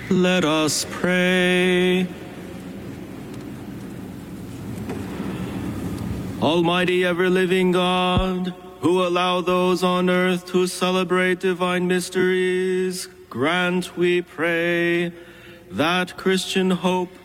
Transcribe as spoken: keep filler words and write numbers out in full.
Let us pray. Almighty ever-living God, who allow those on earth to celebrate divine mysteries, grant, we pray, that Christian hope